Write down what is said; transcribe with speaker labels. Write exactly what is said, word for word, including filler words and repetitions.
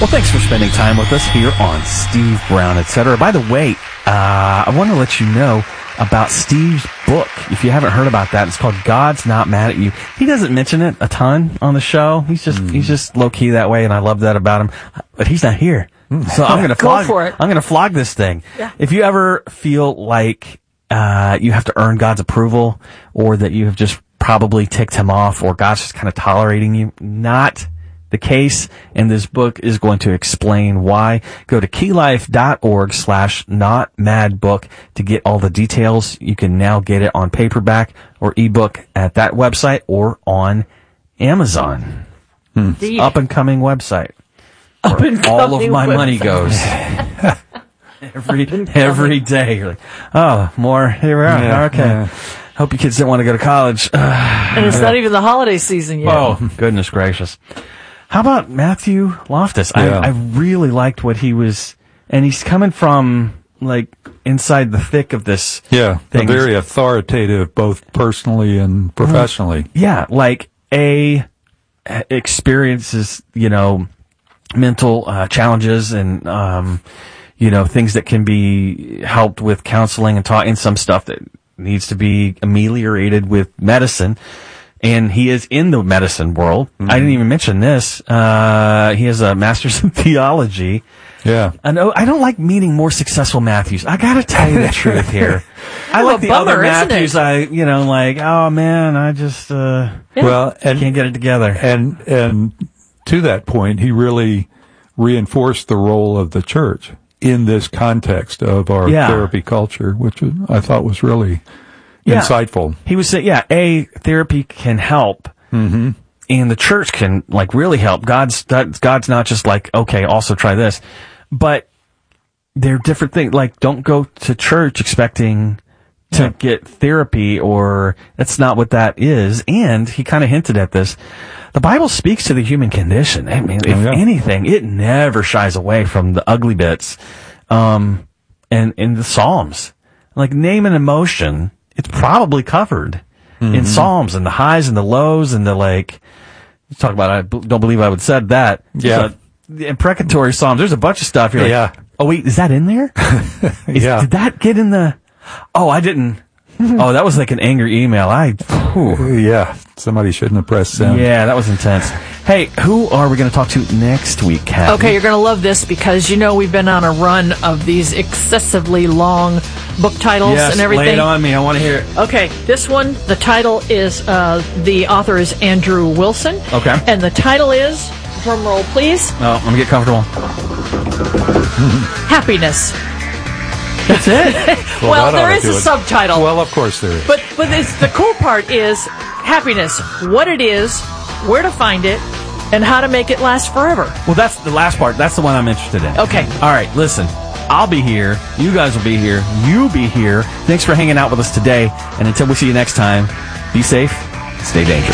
Speaker 1: Well, thanks for spending time with us here on Steve Brown, et cetera. By the way, uh, I want to let you know about Steve's book. If you haven't heard about that, it's called God's Not Mad at You. He doesn't mention it a ton on the show. He's just mm. he's just low key that way, and I love that about him. But he's not here, so I'm gonna flog.
Speaker 2: Go for it.
Speaker 1: I'm gonna flog this thing.
Speaker 2: Yeah.
Speaker 1: If you ever feel like uh, you have to earn God's approval, or that you have just probably ticked him off, or God's just kind of tolerating you, not the case, and this book is going to explain why. Go to keylife.org slash not mad book to get all the details. You can now get it on paperback or ebook at that website or on Amazon. Hmm. Up and coming website.
Speaker 2: Up and
Speaker 1: all of my
Speaker 2: website.
Speaker 1: money goes. every every day. You're like, oh, more. Here we are.
Speaker 3: Yeah,
Speaker 1: okay.
Speaker 3: yeah.
Speaker 1: Hope you kids didn't want to go to college.
Speaker 2: And it's not even the holiday season yet.
Speaker 1: Oh, goodness gracious. How about Matthew Loftus?
Speaker 3: Yeah.
Speaker 1: I, I really liked what he was, and he's coming from, like, inside the thick of this.
Speaker 3: Yeah,
Speaker 1: thing.
Speaker 3: very authoritative, both personally and professionally.
Speaker 1: Yeah, like, A, experiences, you know, mental uh, challenges and, um, you know, things that can be helped with counseling and taught, and some stuff that needs to be ameliorated with medicine. And he is in the medicine world. Mm-hmm. I didn't even mention this. Uh, he has a master's in theology.
Speaker 3: Yeah.
Speaker 1: I know, I don't like meeting more successful Matthews. I gotta tell you the truth here. I like the
Speaker 2: bummer,
Speaker 1: other
Speaker 2: isn't
Speaker 1: Matthews.
Speaker 2: it?
Speaker 1: I, you know, like, oh man, I just, uh,
Speaker 2: Yeah.
Speaker 3: Well, and
Speaker 1: can't get it together.
Speaker 3: and and to that point, he really reinforced the role of the church in this context of our
Speaker 1: Yeah.
Speaker 3: therapy culture, which I thought was really
Speaker 1: Yeah.
Speaker 3: insightful.
Speaker 1: He was saying, yeah, A, therapy can help.
Speaker 3: Mm-hmm.
Speaker 1: And the church can, like, really help. God's, God's not just like, okay, also try this. But they're different things. Like, don't go to church expecting to
Speaker 3: Yeah.
Speaker 1: get therapy, or that's not what that is. And he kind of hinted at this. The Bible speaks to the human condition. I mean, if
Speaker 3: Oh, yeah.
Speaker 1: anything, it never shies away from the ugly bits. Um, and in the Psalms, like, name an emotion, it's probably covered
Speaker 3: Mm-hmm.
Speaker 1: in Psalms, and the highs and the lows and the, like, you talk about, I b- don't believe I would said that.
Speaker 3: Yeah.
Speaker 1: So, the imprecatory Psalms, there's a bunch of stuff. You're like,
Speaker 3: Yeah.
Speaker 1: oh wait, is that in there? Is-
Speaker 3: Yeah.
Speaker 1: Did that get in the, oh, I didn't. Oh, that was like an angry email. I, whew.
Speaker 3: Yeah, somebody shouldn't have pressed send.
Speaker 1: Yeah, that was intense. Hey, who are we going to talk to next week, Kathy?
Speaker 2: Okay, you're going to love this because you know we've been on a run of these excessively long book titles
Speaker 1: Yes,
Speaker 2: and everything.
Speaker 1: lay it on me. I want to hear it.
Speaker 2: Okay, this one, the title is, uh, the author is Andrew Wilson.
Speaker 1: Okay.
Speaker 2: And the title is, drum roll please,
Speaker 1: Oh, let me get comfortable.
Speaker 2: Happiness.
Speaker 1: That's it.
Speaker 3: Well,
Speaker 2: Well,
Speaker 3: that
Speaker 2: there
Speaker 3: ought to
Speaker 2: is
Speaker 3: do
Speaker 2: a
Speaker 3: it.
Speaker 2: subtitle.
Speaker 3: Well, of course there is.
Speaker 2: But but it's, the cool part is happiness, what it is, where to find it, and how to make it last forever.
Speaker 1: Well, that's the last part. That's the one I'm interested in.
Speaker 2: Okay.
Speaker 1: All right, listen. I'll be here. You guys will be here. You be here. Thanks for hanging out with us today. And until we see you next time, be safe, stay dangerous.